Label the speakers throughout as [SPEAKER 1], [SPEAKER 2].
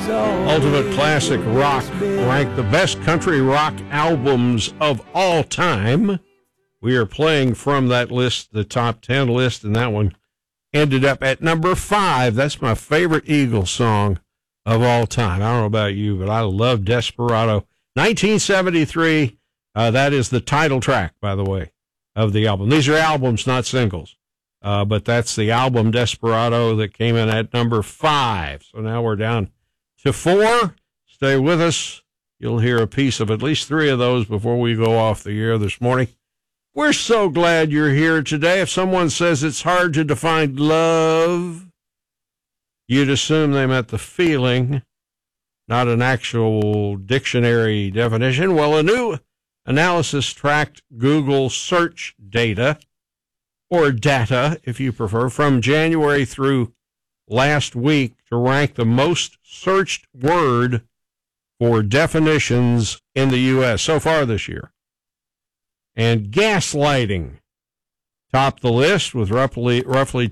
[SPEAKER 1] Ultimate Classic Rock ranked the best country rock albums of all time. We are playing from that list, the top 10 list, and that one ended up at number 5. That's my favorite Eagles song of all time. I don't know about you, but I love Desperado. 1973, that is the title track, by the way, of the album. These are albums, not singles. But that's the album Desperado that came in at number 5. So now we're down to 4. Stay with us. You'll hear a piece of at least 3 of those before we go off the air this morning. We're so glad you're here today. If someone says it's hard to define love, you'd assume they meant the feeling, not an actual dictionary definition. Well, a new analysis tracked Google search data, or data, if you prefer, from January through last week to rank the most searched word for definitions in the U.S. so far this year. And gaslighting topped the list with roughly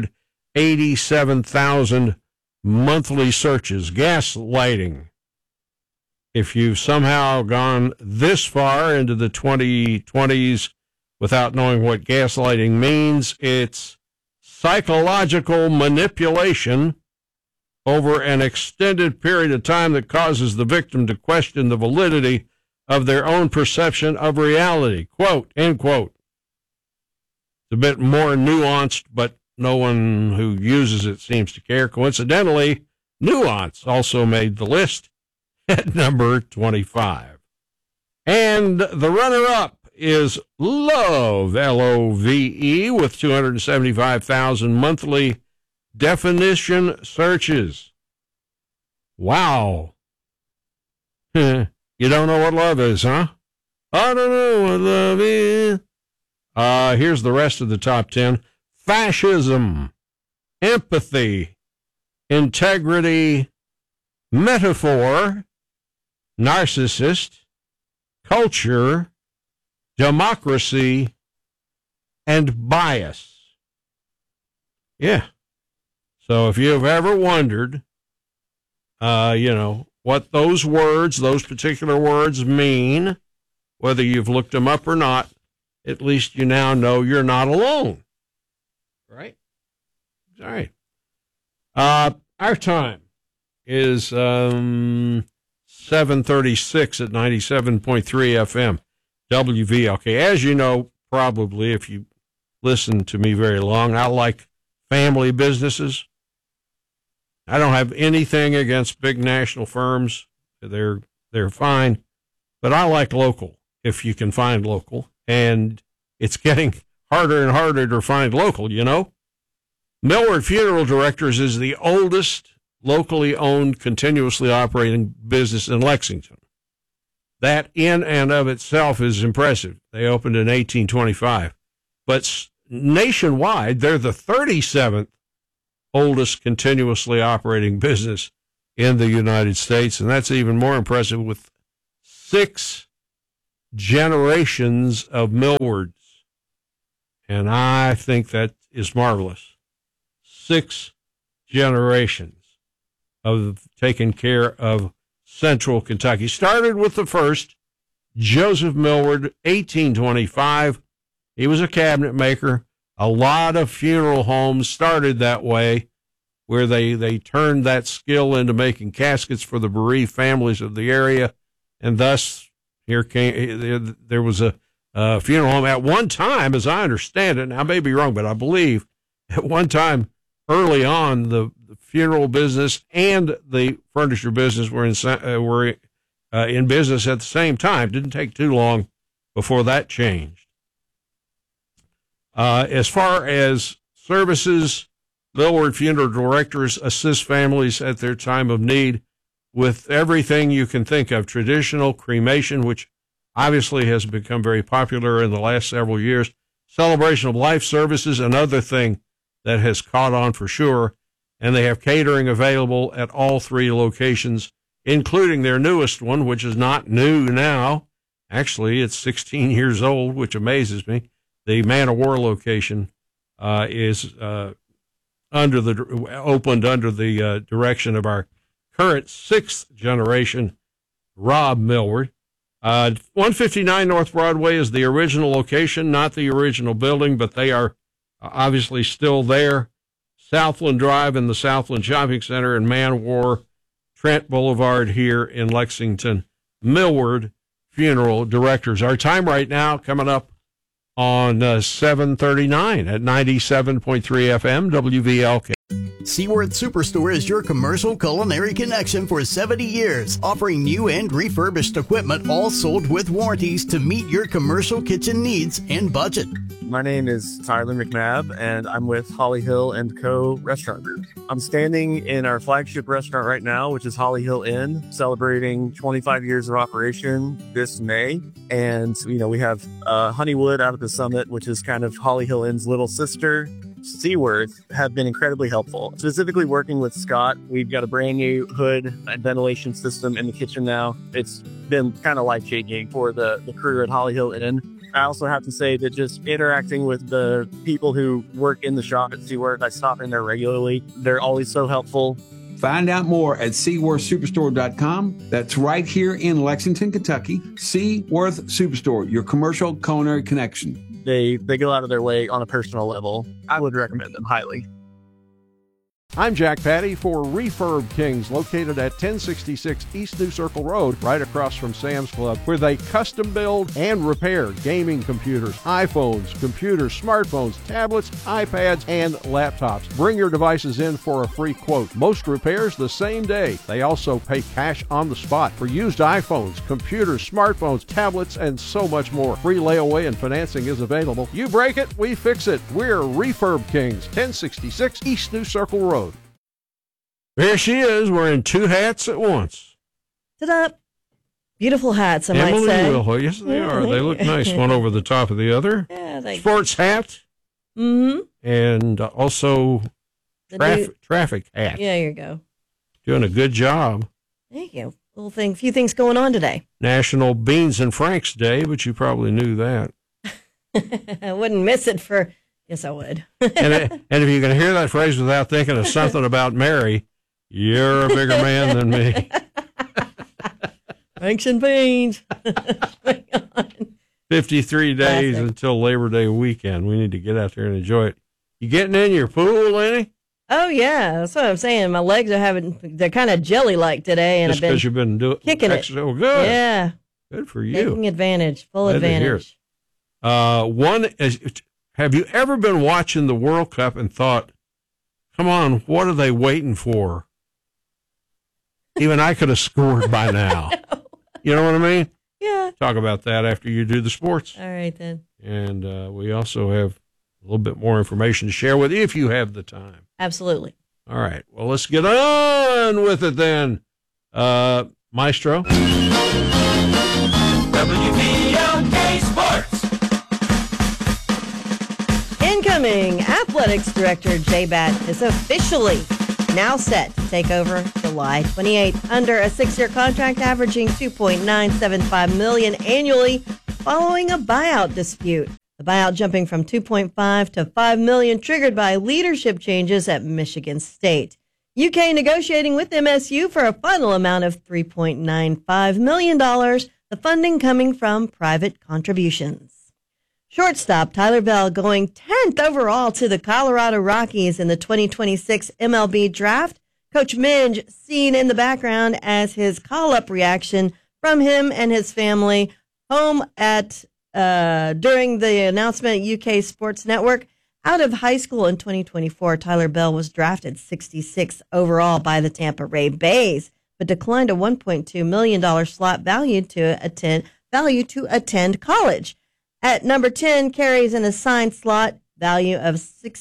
[SPEAKER 1] 287,000 monthly searches. Gaslighting. If you've somehow gone this far into the 2020s without knowing what gaslighting means, it's psychological manipulation over an extended period of time that causes the victim to question the validity of their own perception of reality. Quote, end quote. It's a bit more nuanced, but no one who uses it seems to care. Coincidentally, nuance also made the list at number 25. And the runner-up is Love, L-O-V-E, with 275,000 monthly definition searches. Wow. You don't know what love is, huh? I don't know what love is. Here's the rest of the top 10. Fascism, empathy, integrity, metaphor, narcissist, culture, democracy, and bias. Yeah. So if you've ever wondered, what those particular words mean, whether you've looked them up or not, at least you now know you're not alone. Right? All right. Our time is 7:36 at 97.3 FM. WVLK. As you know, probably, if you listen to me very long, I like family businesses. I don't have anything against big national firms. They're fine. But I like local, if you can find local. And it's getting harder and harder to find local, you know. Millward Funeral Directors is the oldest locally owned, continuously operating business in Lexington. That in and of itself is impressive. They opened in 1825. But nationwide, they're the 37th oldest continuously operating business in the United States. And that's even more impressive with 6 generations of Millwards. And I think that is marvelous. 6 generations of taking care of Central Kentucky. Started with the first, Joseph Millward, 1825. He was a cabinet maker. A lot of funeral homes started that way, where they turned that skill into making caskets for the bereaved families of the area. And thus, there was a funeral home at one time, as I understand it, and I may be wrong, but I believe at one time early on, the funeral business and the furniture business were in business at the same time. Didn't take too long before that changed. As far as services, Millward Funeral Directors assist families at their time of need with everything you can think of. Traditional cremation, which obviously has become very popular in the last several years. Celebration of life services, another thing that has caught on for sure. And they have catering available at all 3 locations, including their newest one, which is not new now. Actually, it's 16 years old, which amazes me. The Man of War location is opened under the direction of our current sixth generation Rob Millward. 159 North Broadway is the original location, not the original building, but they are obviously still there. Southland Drive in the Southland Shopping Center and Man War Trent Boulevard here in Lexington. Millward Funeral Directors. Our time right now coming up on 7:39 at 97.3 FM WVLK.
[SPEAKER 2] Seaworth Superstore is your commercial culinary connection for 70 years, offering new and refurbished equipment, all sold with warranties to meet your commercial kitchen needs and budget.
[SPEAKER 3] My name is Tyler McNabb, and I'm with Holly Hill & Co. Restaurant Group. I'm standing in our flagship restaurant right now, which is Holly Hill Inn, celebrating 25 years of operation this May. And, we have Honeywood out at the Summit, which is kind of Holly Hill Inn's little sister. Seaworth have been incredibly helpful. Specifically working with Scott, we've got a brand new hood and ventilation system in the kitchen now. It's been kind of life-changing for the crew at Holly Hill Inn. I also have to say that just interacting with the people who work in the shop at Seaworth, I stop in there regularly. They're always so helpful.
[SPEAKER 4] Find out more at SeaworthSuperstore.com. That's right here in Lexington, Kentucky. Seaworth Superstore, your commercial culinary connection.
[SPEAKER 3] They go out of their way on a personal level. I would recommend them highly.
[SPEAKER 1] I'm Jack Patty for Refurb Kings, located at 1066 East New Circle Road, right across from Sam's Club, where they custom build and repair gaming computers, iPhones, computers, smartphones, tablets, iPads, and laptops. Bring your devices in for a free quote. Most repairs the same day. They also pay cash on the spot for used iPhones, computers, smartphones, tablets, and so much more. Free layaway and financing is available. You break it, we fix it. We're Refurb Kings, 1066 East New Circle Road. There she is, wearing two hats at once.
[SPEAKER 5] Ta-da! Beautiful hats, I might
[SPEAKER 1] Emily
[SPEAKER 5] say.
[SPEAKER 1] Wilhoit. Yes, they are. They look nice, one over the top of the other.
[SPEAKER 5] Yeah,
[SPEAKER 1] Sports hat.
[SPEAKER 5] Mm-hmm.
[SPEAKER 1] And also traffic hat.
[SPEAKER 5] Yeah, here you go.
[SPEAKER 1] Doing a good job.
[SPEAKER 5] Thank you. Few things going on today.
[SPEAKER 1] National Beans and Franks Day, but you probably knew that.
[SPEAKER 5] I wouldn't miss it for... Yes, I would.
[SPEAKER 1] and if you can hear that phrase without thinking of something about Mary, you're a bigger man than me.
[SPEAKER 5] Franks and beans.
[SPEAKER 1] 53 days
[SPEAKER 5] Classic.
[SPEAKER 1] until Labor Day weekend. We need to get out there and enjoy it. You getting in your pool, Lenny?
[SPEAKER 5] Oh, yeah. That's what I'm saying. My legs they're kind of jelly-like today. And
[SPEAKER 1] Just because you've been
[SPEAKER 5] kicking it.
[SPEAKER 1] So good.
[SPEAKER 5] Yeah.
[SPEAKER 1] Good for you.
[SPEAKER 5] Taking advantage. Full
[SPEAKER 1] Glad to hear
[SPEAKER 5] advantage.
[SPEAKER 1] it. Have you ever been watching the World Cup and thought, come on, what are they waiting for? Even I could have scored by now. You know what I mean?
[SPEAKER 5] Yeah.
[SPEAKER 1] Talk about that after you do the sports.
[SPEAKER 5] All right, then.
[SPEAKER 1] And we also have a little bit more information to share with you if you have the time.
[SPEAKER 5] Absolutely.
[SPEAKER 1] All right. Well, let's get on with it then. Maestro.
[SPEAKER 6] WVLK Sports.
[SPEAKER 5] Incoming Athletics Director Jay Batt is officially now set to take over July 28th under a 6-year contract averaging $2.975 million annually following a buyout dispute. The buyout jumping from $2.5 to $5 million triggered by leadership changes at Michigan State. UK negotiating with MSU for a final amount of $3.95 million, the funding coming from private contributions. Shortstop Tyler Bell going 10th overall to the Colorado Rockies in the 2026 MLB draft. Coach Minge seen in the background as his call-up reaction from him and his family home at during the announcement at UK Sports Network. Out of high school in 2024, Tyler Bell was drafted 66th overall by the Tampa Bay Rays, but declined a $1.2 million slot value to attend college. At number 10, carries an assigned slot value of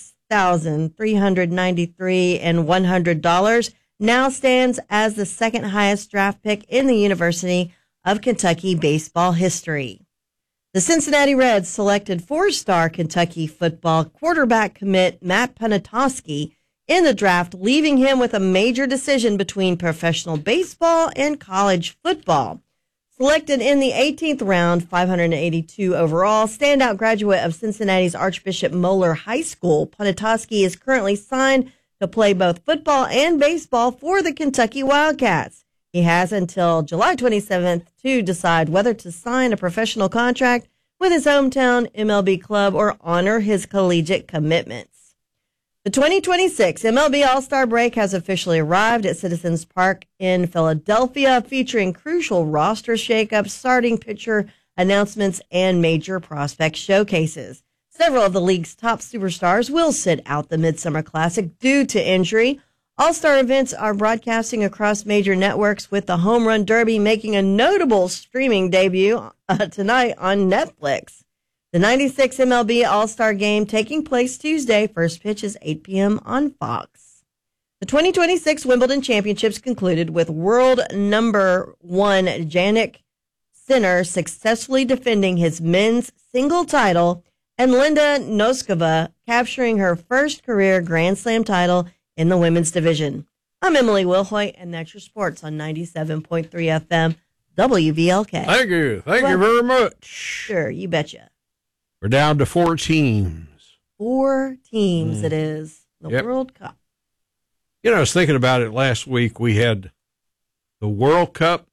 [SPEAKER 5] $6,393 and $100. Now stands as the second highest draft pick in the University of Kentucky baseball history. The Cincinnati Reds selected 4-star Kentucky football quarterback commit Matt Ponatoski in the draft, leaving him with a major decision between professional baseball and college football. Selected in the 18th round, 582 overall, standout graduate of Cincinnati's Archbishop Moeller High School, Ponatoski is currently signed to play both football and baseball for the Kentucky Wildcats. He has until July 27th to decide whether to sign a professional contract with his hometown MLB club or honor his collegiate commitments. The 2026 MLB All-Star break has officially arrived at Citizens Park in Philadelphia, featuring crucial roster shakeups, starting pitcher announcements, and major prospect showcases. Several of the league's top superstars will sit out the Midsummer Classic due to injury. All-Star events are broadcasting across major networks, with the Home Run Derby making a notable streaming debut tonight on Netflix. The 96 MLB All-Star Game taking place Tuesday. First pitch is 8 p.m. on Fox. The 2026 Wimbledon Championships concluded with world number 1 Jannik Sinner successfully defending his men's single title and Linda Noskova capturing her first career Grand Slam title in the women's division. I'm Emily Wilhoit, and that's your sports on 97.3 FM WVLK.
[SPEAKER 1] Thank you. Thank you very much.
[SPEAKER 5] Sure, you betcha.
[SPEAKER 1] We're down to 4 teams.
[SPEAKER 5] 4 teams it is. The World Cup.
[SPEAKER 1] You know, I was thinking about it last week. We had the World Cup,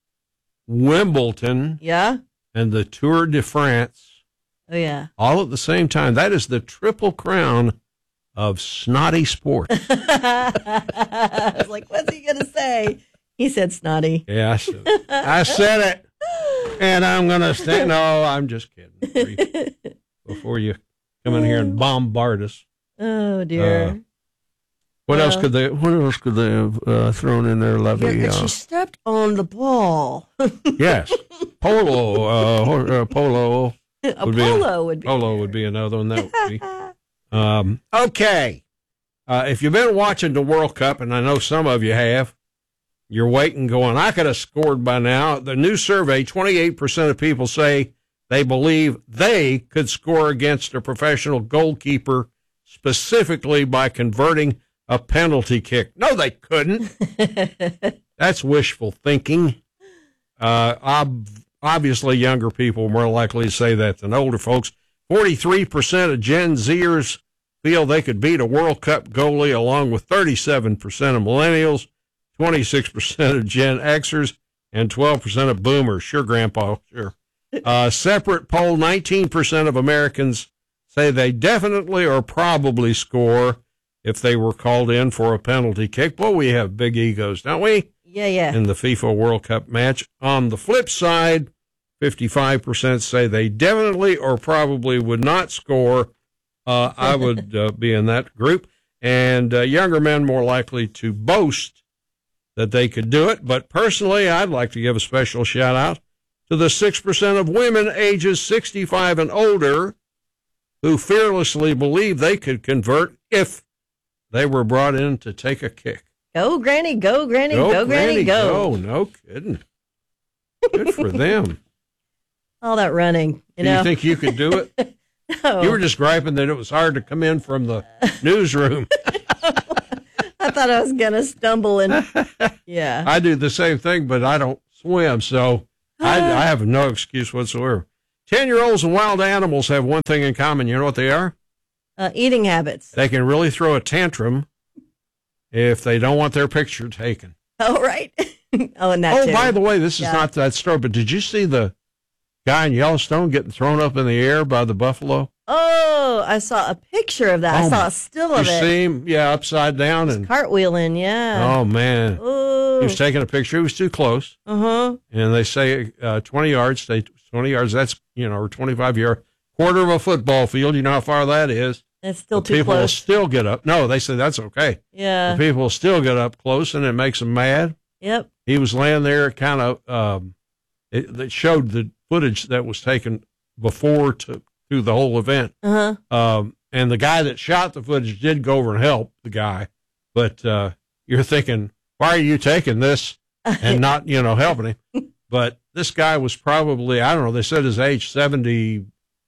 [SPEAKER 1] Wimbledon, and the Tour de France.
[SPEAKER 5] Oh, yeah.
[SPEAKER 1] All at the same time. That is the triple crown of snotty sports.
[SPEAKER 5] I was like, what's he going to say? He said snotty.
[SPEAKER 1] Yeah, I said it. And I'm going to stand. No, I'm just kidding. Before you come in here and bombard us.
[SPEAKER 5] Oh, dear.
[SPEAKER 1] What else could they have thrown in there, lovely?
[SPEAKER 5] Yeah, she stepped on the ball.
[SPEAKER 1] Yes. Polo. Polo.
[SPEAKER 5] Polo
[SPEAKER 1] would be another one. That would be. Okay. If you've been watching the World Cup, and I know some of you have, you're waiting going, I could have scored by now. The new survey, 28% of people say they believe they could score against a professional goalkeeper, specifically by converting a penalty kick. No, they couldn't. That's wishful thinking. Obviously, younger people are more likely to say that than older folks. 43% of Gen Zers feel they could beat a World Cup goalie, along with 37% of millennials, 26% of Gen Xers, and 12% of boomers. Sure, Grandpa, sure. Separate poll, 19% of Americans say they definitely or probably score if they were called in for a penalty kick. Boy, we have big egos, don't we?
[SPEAKER 5] Yeah.
[SPEAKER 1] In the FIFA World Cup match. On the flip side, 55% say they definitely or probably would not score. I would be in that group. And younger men more likely to boast that they could do it. But personally, I'd like to give a special shout out to the 6% of women ages 65 and older who fearlessly believe they could convert if they were brought in to take a kick.
[SPEAKER 5] Go, Granny, go, Granny, go, Granny, go.
[SPEAKER 1] No kidding. Good for them.
[SPEAKER 5] All that running.
[SPEAKER 1] Do you think you could do it?
[SPEAKER 5] No.
[SPEAKER 1] You were just griping that it was hard to come in from the newsroom.
[SPEAKER 5] I thought I was going to stumble and, yeah.
[SPEAKER 1] I do the same thing, but I don't swim, so I have no excuse whatsoever. 10-year-olds and wild animals have one thing in common. You know what they are?
[SPEAKER 5] Eating habits.
[SPEAKER 1] They can really throw a tantrum if they don't want their picture taken.
[SPEAKER 5] Oh, right. And that too.
[SPEAKER 1] By the way, this is not that story, but did you see the guy in Yellowstone getting thrown up in the air by the buffalo?
[SPEAKER 5] Oh, I saw a picture of that. I saw a still of it.
[SPEAKER 1] You see him? Yeah, upside down. And
[SPEAKER 5] cartwheeling, yeah.
[SPEAKER 1] Oh, man.
[SPEAKER 5] Ooh.
[SPEAKER 1] He was taking a picture. He was too close.
[SPEAKER 5] Uh-huh.
[SPEAKER 1] And they say 20 yards. 20 yards, that's, or 25 yards. Quarter of a football field. You know how far that is.
[SPEAKER 5] That's still too
[SPEAKER 1] people
[SPEAKER 5] close.
[SPEAKER 1] Will still get up. No, they said that's okay.
[SPEAKER 5] Yeah.
[SPEAKER 1] The people will still get up close, and it makes them mad.
[SPEAKER 5] Yep.
[SPEAKER 1] He was laying there kind of, it showed the footage that was taken before through the whole event.
[SPEAKER 5] Uh-huh.
[SPEAKER 1] And the guy that shot the footage did go over and help the guy. But you're thinking, why are you taking this and not, helping him? But this guy was probably, I don't know, they said his age 70s.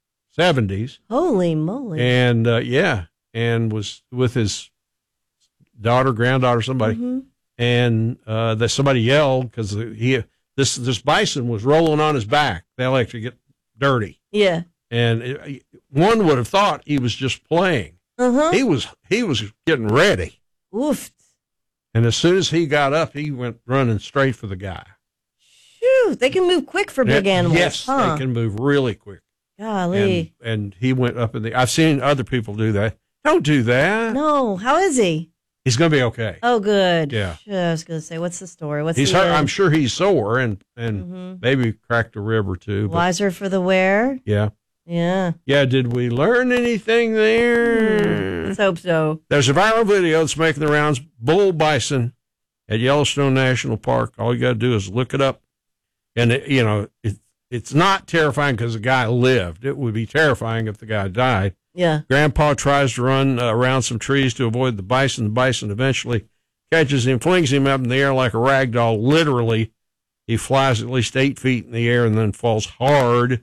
[SPEAKER 5] Holy moly.
[SPEAKER 1] And, and was with his daughter, granddaughter, somebody.
[SPEAKER 5] Mm-hmm.
[SPEAKER 1] And that somebody yelled because this bison was rolling on his back. They like to get dirty.
[SPEAKER 5] Yeah.
[SPEAKER 1] And one would have thought he was just playing.
[SPEAKER 5] Uh-huh.
[SPEAKER 1] He was getting ready.
[SPEAKER 5] Oof.
[SPEAKER 1] And as soon as he got up, he went running straight for the guy.
[SPEAKER 5] Phew, they can move quick for big animals.
[SPEAKER 1] Yes,
[SPEAKER 5] huh?
[SPEAKER 1] they can move really quick.
[SPEAKER 5] Golly.
[SPEAKER 1] And he went up in the. I've seen other people do that. Don't do that.
[SPEAKER 5] No, how is he?
[SPEAKER 1] He's going to be okay.
[SPEAKER 5] Oh, good.
[SPEAKER 1] Yeah.
[SPEAKER 5] I was going to say, what's the story? What's
[SPEAKER 1] He's
[SPEAKER 5] the
[SPEAKER 1] hurt.
[SPEAKER 5] end?
[SPEAKER 1] I'm sure he's sore and maybe cracked a rib or two. But
[SPEAKER 5] Wiser for the wear?
[SPEAKER 1] yeah.
[SPEAKER 5] Yeah.
[SPEAKER 1] Yeah. Did we learn anything there?
[SPEAKER 5] Let's hope so.
[SPEAKER 1] There's a viral video that's making the rounds. Bull bison at Yellowstone National Park. All you got to do is look it up. And, it's not terrifying because the guy lived. It would be terrifying if the guy died.
[SPEAKER 5] Yeah.
[SPEAKER 1] Grandpa tries to run around some trees to avoid the bison. The bison eventually catches him, flings him up in the air like a rag doll. Literally, he flies at least 8 feet in the air and then falls hard.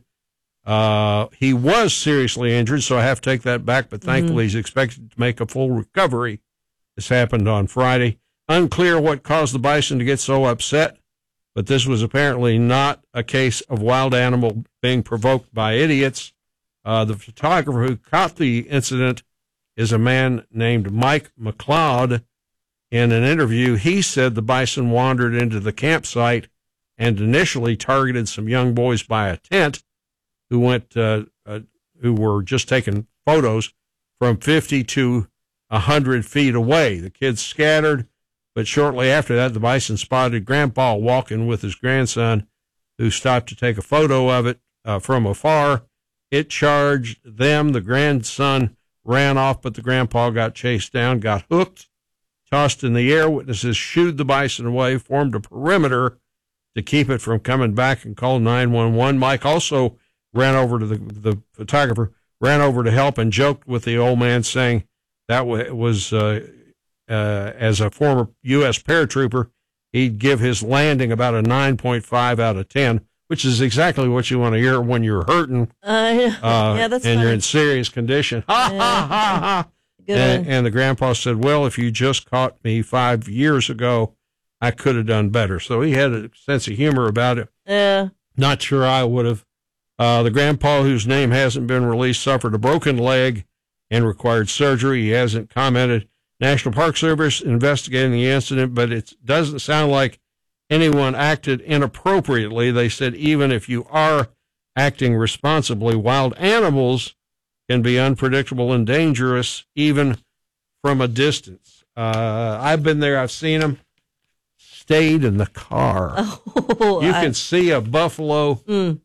[SPEAKER 1] He was seriously injured, so I have to take that back, but thankfully he's expected to make a full recovery. This happened on Friday. Unclear what caused the bison to get so upset, but this was apparently not a case of wild animal being provoked by idiots. The photographer who caught the incident is a man named Mike McLeod. In an interview, he said the bison wandered into the campsite and initially targeted some young boys by a tent who were just taking photos from 50 to 100 feet away. The kids scattered, but shortly after that, the bison spotted Grandpa walking with his grandson, who stopped to take a photo of it from afar. It charged them. The grandson ran off, but the grandpa got chased down, got hooked, tossed in the air. Witnesses shooed the bison away, formed a perimeter to keep it from coming back, and called 911. Mike also ran over to the photographer, ran over to help and joked with the old man, saying that was as a former U.S. paratrooper, he'd give his landing about a 9.5 out of 10. Which is exactly what you want to hear when you're hurting.
[SPEAKER 5] Yeah, that's
[SPEAKER 1] and
[SPEAKER 5] funny.
[SPEAKER 1] you're in serious condition. Ha, ha, ha, ha.
[SPEAKER 5] Good one.
[SPEAKER 1] And the grandpa said, well, if you just caught me 5 years ago, I could have done better. So he had a sense of humor about it.
[SPEAKER 5] Yeah.
[SPEAKER 1] Not sure I would have. The grandpa, whose name hasn't been released, suffered a broken leg and required surgery. He hasn't commented. National Park Service investigating the incident, but it doesn't sound like anyone acted inappropriately. They said even if you are acting responsibly, wild animals can be unpredictable and dangerous even from a distance. I've been there. I've seen them. Stayed in the car. You can see a buffalo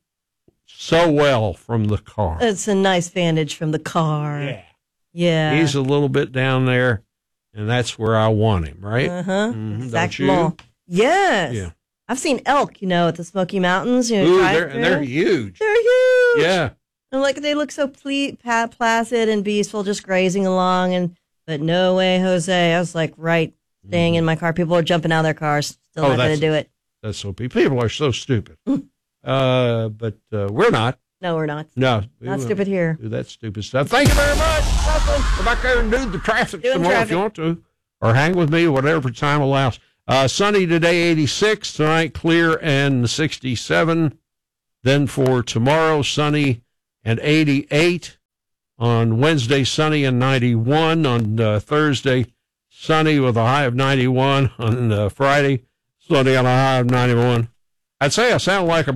[SPEAKER 1] so well from the car.
[SPEAKER 5] It's a nice vantage from the car.
[SPEAKER 1] Yeah.
[SPEAKER 5] Yeah.
[SPEAKER 1] He's a little bit down there, and that's where I want him, right? Don't
[SPEAKER 5] Exactly. Yes.
[SPEAKER 1] Yeah.
[SPEAKER 5] I've seen elk, at the Smoky Mountains.
[SPEAKER 1] Ooh,
[SPEAKER 5] drive
[SPEAKER 1] they're
[SPEAKER 5] through.
[SPEAKER 1] huge.
[SPEAKER 5] They're huge.
[SPEAKER 1] Yeah.
[SPEAKER 5] And they look so placid and peaceful, just grazing along. But no way, Jose. I was staying in my car. People are jumping out of their cars. Still not going to do it.
[SPEAKER 1] That's so people are so stupid. But we're not.
[SPEAKER 5] No, we're not.
[SPEAKER 1] No.
[SPEAKER 5] Not stupid here.
[SPEAKER 1] Do that stupid stuff. Thank you very much. Go back there and do the traffic
[SPEAKER 5] Doing
[SPEAKER 1] some more if
[SPEAKER 5] traffic.
[SPEAKER 1] you want to. Or hang with me, whatever time allows. Sunny today, 86. Tonight, clear and 67. Then for tomorrow, sunny and 88. On Wednesday, sunny and 91. On Thursday, sunny with a high of 91. On Friday, sunny on a high of 91. I'd say I sound like a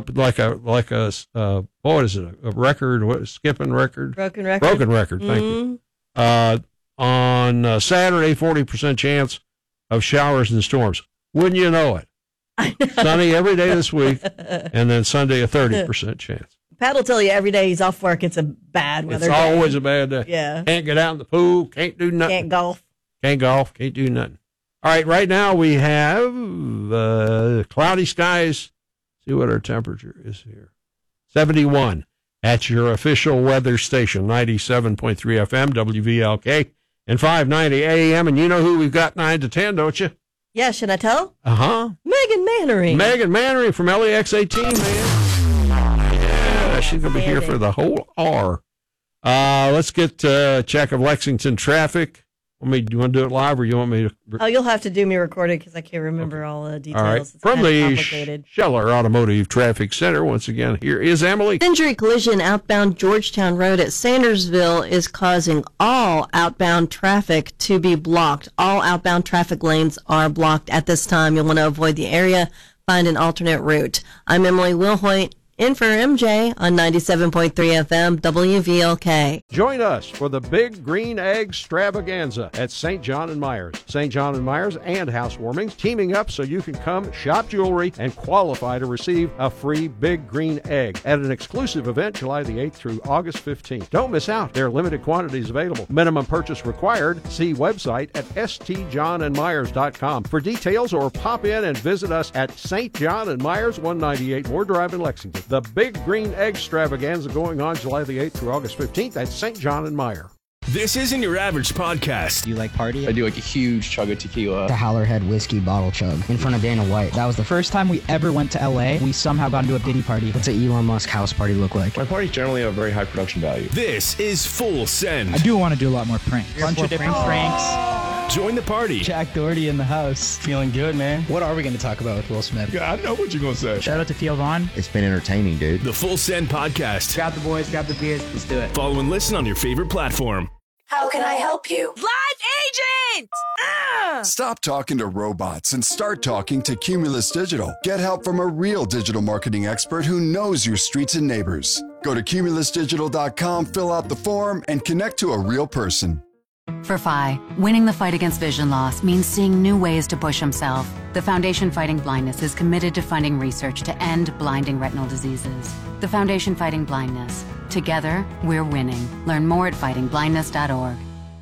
[SPEAKER 1] what is it? A record? What skipping record?
[SPEAKER 5] Broken record.
[SPEAKER 1] Broken record. Thank you. On Saturday, 40% chance of showers and storms. Wouldn't you know it? Sunny every day this week, and then Sunday a 30% chance.
[SPEAKER 5] Pat will tell you every day he's off work, it's a bad weather
[SPEAKER 1] It's
[SPEAKER 5] day.
[SPEAKER 1] always a bad day.
[SPEAKER 5] Yeah.
[SPEAKER 1] Can't get out in the pool. Can't do nothing.
[SPEAKER 5] Can't golf.
[SPEAKER 1] Can't golf. Can't do nothing. All right, right now we have cloudy skies. See what our temperature is here. 71 at your official weather station, 97.3 FM, WVLK, and 590 AM. And you know who we've got 9 to 10, don't you?
[SPEAKER 5] Yeah, should I tell?
[SPEAKER 1] Uh-huh.
[SPEAKER 5] Megan Mannering.
[SPEAKER 1] Megan Mannering from LEX 18, man. Yeah, she's going to be here for the whole hour. Let's get a check of Lexington traffic. Do you want to do it live, or you want me to?
[SPEAKER 5] Oh, you'll have to do me recorded because I can't remember all the details.
[SPEAKER 1] All right.
[SPEAKER 5] It's
[SPEAKER 1] From
[SPEAKER 5] kind of
[SPEAKER 1] the
[SPEAKER 5] complicated.
[SPEAKER 1] Scheller Automotive Traffic Center, once again, here is Emily.
[SPEAKER 5] Injury collision outbound Georgetown Road at Sandersville is causing all outbound traffic to be blocked. All outbound traffic lanes are blocked at this time. You'll want to avoid the area. Find an alternate route. I'm Emily Wilhoit, in for MJ on 97.3 FM WVLK.
[SPEAKER 1] Join us for the Big Green Egg Extravaganza at St. John & Myers. St. John & Myers and Housewarming teaming up so you can come shop jewelry and qualify to receive a free Big Green Egg at an exclusive event July the 8th through August 15th. Don't miss out. There are limited quantities available. Minimum purchase required. See website at stjohnandmyers.com for details, or pop in and visit us at St. John & Myers, 198 Moore Drive in Lexington. The Big Green Egg Extravaganza going on July the 8th through August 15th at St. John & Myers.
[SPEAKER 7] This isn't your average podcast.
[SPEAKER 8] Do you like party?
[SPEAKER 9] I do like a huge chug of tequila.
[SPEAKER 8] The Howlerhead whiskey bottle chug in front of Dana White. That was the first time we ever went to LA. We somehow got into a Diddy party. What's an Elon Musk house party look like?
[SPEAKER 9] My parties generally have very high production value.
[SPEAKER 7] This is Full Send.
[SPEAKER 8] I do want to do a lot more pranks. Bunch of different pranks.
[SPEAKER 7] Join the party.
[SPEAKER 8] Jack Doherty in the house. Feeling good, man. What are we going to talk about with Will Smith?
[SPEAKER 9] Yeah, I know what you're going to say.
[SPEAKER 8] Shout out to Theo Vaughn.
[SPEAKER 10] It's been entertaining, dude.
[SPEAKER 7] The Full Send podcast.
[SPEAKER 8] Grab the boys, grab the beers. Let's do it.
[SPEAKER 7] Follow and listen on your favorite platform.
[SPEAKER 11] How can I help you?
[SPEAKER 12] Live agent!
[SPEAKER 13] Stop talking to robots and start talking to Cumulus Digital. Get help from a real digital marketing expert who knows your streets and neighbors. Go to cumulusdigital.com, fill out the form, and connect to a real person.
[SPEAKER 14] For Phi, winning the fight against vision loss means seeing new ways to push himself. The Foundation Fighting Blindness is committed to funding research to end blinding retinal diseases. The Foundation Fighting Blindness. Together, we're winning. Learn more at fightingblindness.org.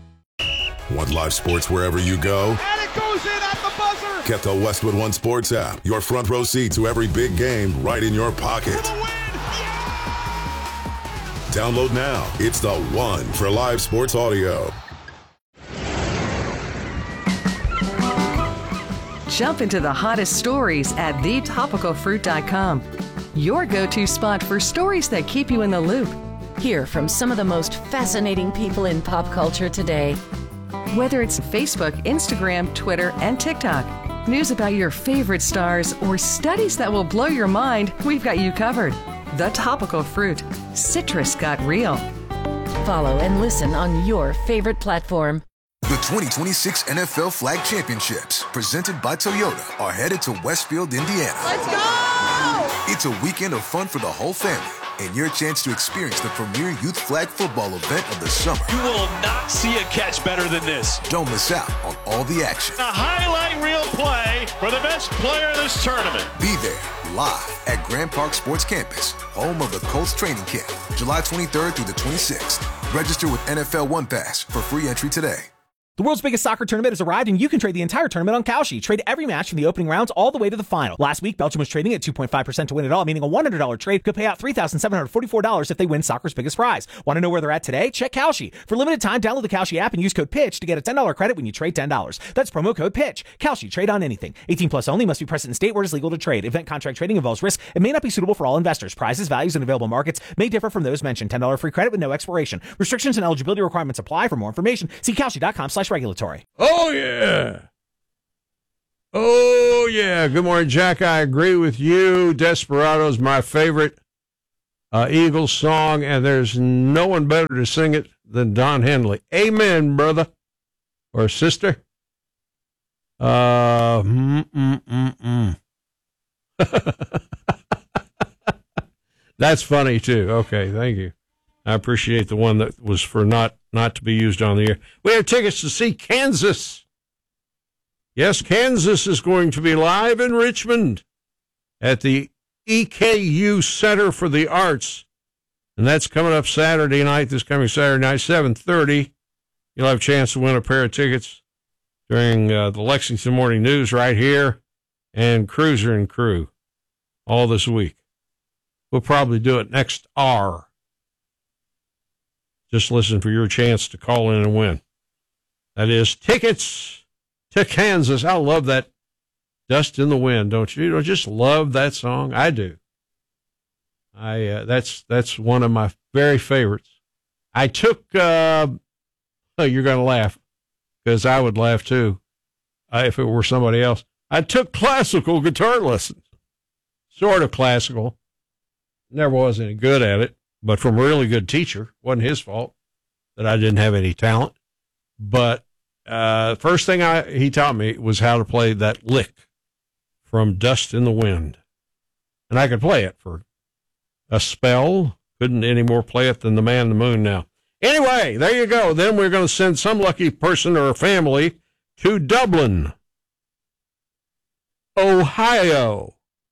[SPEAKER 15] Want live sports wherever you go?
[SPEAKER 16] And it goes in at the buzzer!
[SPEAKER 15] Get the Westwood One Sports app. Your front row seat to every big game right in your pocket. Download now. It's the one for live sports audio.
[SPEAKER 17] Jump into the hottest stories at thetopicalfruit.com. Your go-to spot for stories that keep you in the loop.
[SPEAKER 18] Hear from some of the most fascinating people in pop culture today.
[SPEAKER 17] Whether it's Facebook, Instagram, Twitter, and TikTok, news about your favorite stars, or studies that will blow your mind, we've got you covered. The Topical Fruit. Citrus got real.
[SPEAKER 18] Follow and listen on your favorite platform.
[SPEAKER 19] The 2026 NFL Flag Championships, presented by Toyota, are headed to Westfield, Indiana.
[SPEAKER 12] Let's go!
[SPEAKER 19] It's a weekend of fun for the whole family, and your chance to experience the premier youth flag football event of the summer.
[SPEAKER 6] You will not see a catch better than this.
[SPEAKER 19] Don't miss out on all the action.
[SPEAKER 6] A highlight reel play for the best player in this tournament.
[SPEAKER 19] Be there, live at Grand Park Sports Campus, home of the Colts training camp, July 23rd through the 26th. Register with NFL One Pass for free entry today.
[SPEAKER 20] The world's biggest soccer tournament has arrived, and you can trade the entire tournament on Kalshi. Trade every match from the opening rounds all the way to the final. Last week, Belgium was trading at 2.5% to win it all, meaning a $100 trade could pay out $3,744 if they win soccer's biggest prize. Want to know where they're at today? Check Kalshi. For limited time, download the Kalshi app and use code PITCH to get a $10 credit when you trade $10. That's promo code PITCH. Kalshi. Trade on anything. 18 plus only. Must be present in state where it is legal to trade. Event contract trading involves risk and may not be suitable for all investors. Prizes, values, and available markets may differ from those mentioned. $10 free credit with no expiration. Restrictions and eligibility requirements apply. For more information, see Kalshi.com/regulatory.
[SPEAKER 1] Oh, yeah. Oh, yeah. Good morning, Jack. I agree with you. Desperado's my favorite Eagles song, and there's no one better to sing it than Don Henley. Amen, brother or sister. That's funny, too. Okay, thank you. I appreciate the one that was for not to be used on the air. We have tickets to see Kansas. Yes, Kansas is going to be live in Richmond at the EKU Center for the Arts. And that's coming up Saturday night, this coming Saturday night, 7:30. You'll have a chance to win a pair of tickets during the Lexington Morning News right here and Cruiser and Crew all this week. We'll probably do it next hour. Just listen for your chance to call in and win. That is tickets to Kansas. I love that Dust in the Wind, don't you? You don't just love that song? I do. That's one of my very favorites. I took, you're going to laugh because I would laugh too if it were somebody else. I took classical guitar lessons, sort of classical. Never was any good at it, but from a really good teacher. Wasn't his fault that I didn't have any talent. But first thing he taught me was how to play that lick from Dust in the Wind. And I could play it for a spell. Couldn't any more play it than the Man in the Moon now. Anyway, there you go. Then we're going to send some lucky person or family to Dublin, Ohio.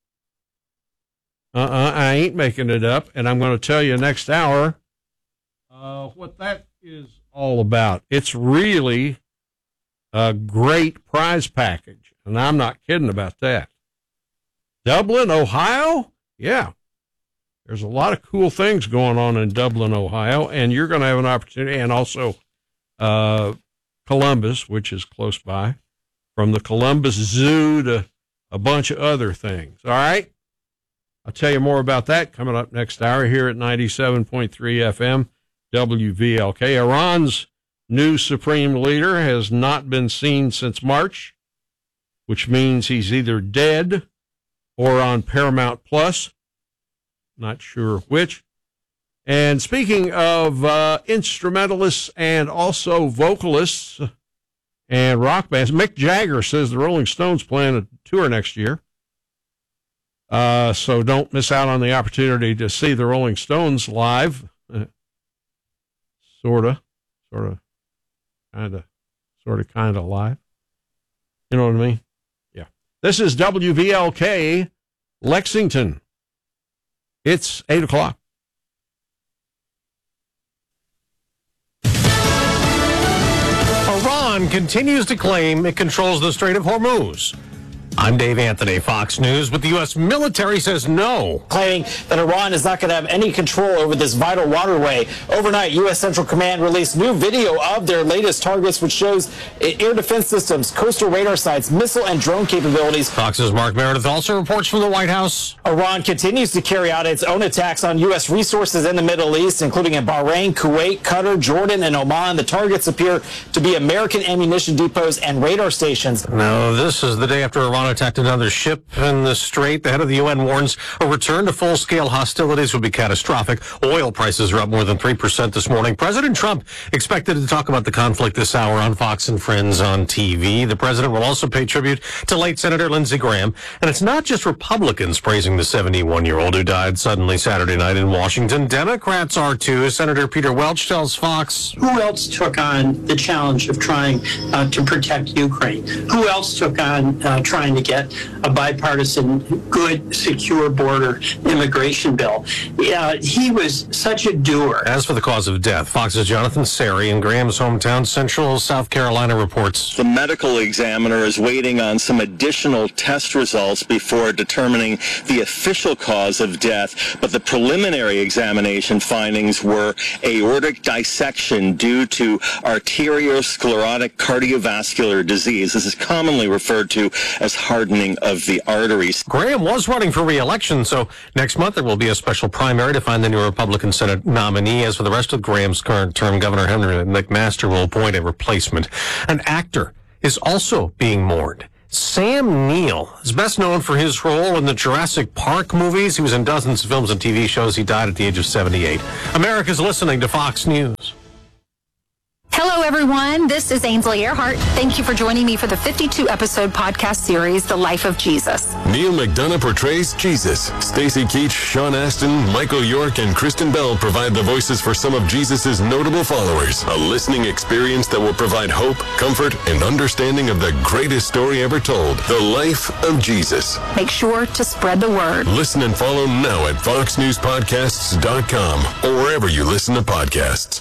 [SPEAKER 1] I ain't making it up, and I'm going to tell you next hour what that is all about. It's really a great prize package, and I'm not kidding about that. Dublin, Ohio? Yeah. There's a lot of cool things going on in Dublin, Ohio, and you're going to have an opportunity, and also Columbus, which is close by, from the Columbus Zoo to a bunch of other things. All right? I'll tell you more about that coming up next hour here at 97.3 FM WVLK. Iran's new supreme leader has not been seen since March, which means he's either dead or on Paramount Plus. Not sure which. And speaking of instrumentalists and also vocalists and rock bands, Mick Jagger says the Rolling Stones plan a tour next year. So don't miss out on the opportunity to see the Rolling Stones live. Kind of live. You know what I mean? Yeah. This is WVLK Lexington. It's 8 o'clock.
[SPEAKER 10] Iran continues to claim it controls the Strait of Hormuz. I'm Dave Anthony, Fox News, but the U.S. military says no.
[SPEAKER 21] Claiming that Iran is not going to have any control over this vital waterway. Overnight, U.S. Central Command released new video of their latest targets, which shows air defense systems, coastal radar sites, missile and drone capabilities.
[SPEAKER 10] Fox's Mark Meredith also reports from the White House.
[SPEAKER 21] Iran continues to carry out its own attacks on U.S. resources in the Middle East, including in Bahrain, Kuwait, Qatar, Jordan, and Oman. The targets appear to be American ammunition depots and radar stations.
[SPEAKER 10] Now, this is the day after Iran attacked another ship in the Strait. The head of the UN warns a return to full-scale hostilities would be catastrophic. Oil prices are up more than 3% this morning. President Trump expected to talk about the conflict this hour on Fox and Friends on TV. The president will also pay tribute to late Senator Lindsey Graham. And it's not just Republicans praising the 71-year-old who died suddenly Saturday night in Washington. Democrats are too. Senator Peter Welch tells Fox.
[SPEAKER 22] Who else took on the challenge of trying to protect Ukraine? Who else took on trying to get a bipartisan, good, secure border immigration bill? He was such a doer.
[SPEAKER 10] As for the cause of death, Fox's Jonathan Sari in Graham's hometown, Central South Carolina, reports.
[SPEAKER 23] The medical examiner is waiting on some additional test results before determining the official cause of death, but the preliminary examination findings were aortic dissection due to arteriosclerotic cardiovascular disease. This is commonly referred to as hardening of the arteries.
[SPEAKER 10] Graham was running for re-election, so next month there will be a special primary to find the new Republican Senate nominee. As for the rest of Graham's current term, Governor Henry McMaster will appoint a replacement. An actor is also being mourned. Sam Neill is best known for his role in the Jurassic Park movies. He was in dozens of films and TV shows. He died at the age of 78. America's listening to Fox News.
[SPEAKER 24] Hello, everyone. This is Ainsley Earhart. Thank you for joining me for the 52-episode podcast series, The Life of Jesus.
[SPEAKER 15] Neil McDonough portrays Jesus. Stacy Keach, Sean Astin, Michael York, and Kristen Bell provide the voices for some of Jesus' notable followers. A listening experience that will provide hope, comfort, and understanding of the greatest story ever told, The Life of Jesus.
[SPEAKER 24] Make sure to spread the word.
[SPEAKER 15] Listen and follow now at foxnewspodcasts.com or wherever you listen to podcasts.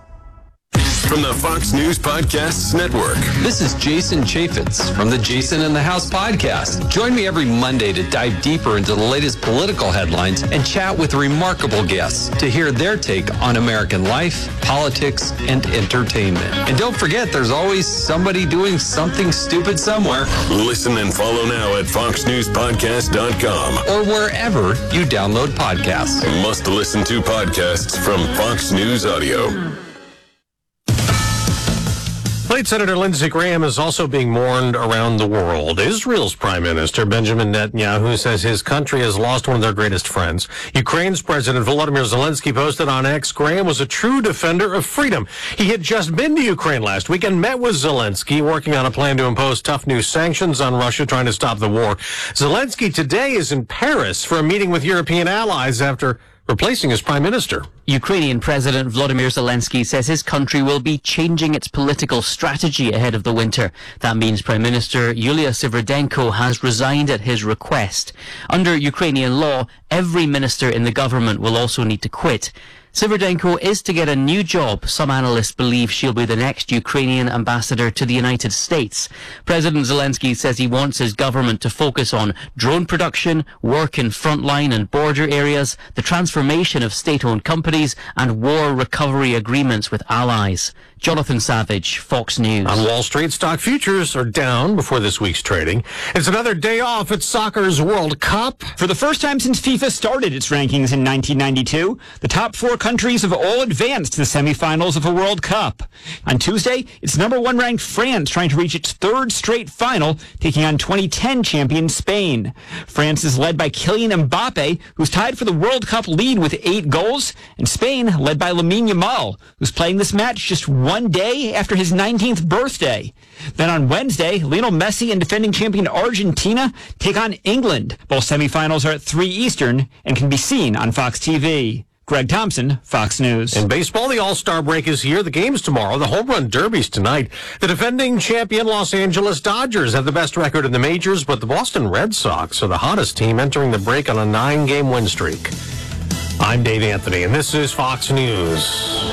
[SPEAKER 15] From the Fox News Podcasts Network.
[SPEAKER 25] This is Jason Chaffetz from the Jason in the House podcast. Join me every Monday to dive deeper into the latest political headlines and chat with remarkable guests to hear their take on American life, politics, and entertainment. And don't forget, there's always somebody doing something stupid somewhere.
[SPEAKER 15] Listen and follow now at foxnewspodcast.com
[SPEAKER 25] or wherever you download podcasts.
[SPEAKER 15] Must listen to podcasts from Fox News Audio.
[SPEAKER 10] Late Senator Lindsey Graham is also being mourned around the world. Israel's Prime Minister Benjamin Netanyahu says his country has lost one of their greatest friends. Ukraine's President Volodymyr Zelensky posted on X, Graham was a true defender of freedom. He had just been to Ukraine last week and met with Zelensky, working on a plan to impose tough new sanctions on Russia, trying to stop the war. Zelensky today is in Paris for a meeting with European allies after replacing his prime minister.
[SPEAKER 2] Ukrainian President Volodymyr Zelensky says his country will be changing its political strategy ahead of the winter. That means Prime Minister Yulia Sviridenko has resigned at his request. Under Ukrainian law, every minister in the government will also need to quit. Sviridenko is to get a new job. Some analysts believe she'll be the next Ukrainian ambassador to the United States. President Zelensky says he wants his government to focus on drone production, work in frontline and border areas, the transformation of state-owned companies, and war recovery agreements with allies. Jonathan Savage, Fox News.
[SPEAKER 10] On Wall Street, stock futures are down before this week's trading. It's another day off at soccer's World Cup.
[SPEAKER 3] For the first time since FIFA started its rankings in 1992, the top 4 countries have all advanced to the semifinals of a World Cup. On Tuesday, it's number 1 ranked France trying to reach its 3rd straight final, taking on 2010 champion Spain. France is led by Kylian Mbappe, who's tied for the World Cup lead with 8 goals, and Spain led by Lamine Yamal, who's playing this match just 1 day after his 19th birthday. Then on Wednesday, Lionel Messi and defending champion Argentina take on England. Both semifinals are at 3 Eastern and can be seen on Fox TV. Greg Thompson, Fox News.
[SPEAKER 10] In baseball, the All-Star break is here. The game's tomorrow. The Home Run Derby's tonight. The defending champion Los Angeles Dodgers have the best record in the majors, but the Boston Red Sox are the hottest team, entering the break on a 9-game win streak. I'm Dave Anthony, and this is Fox News.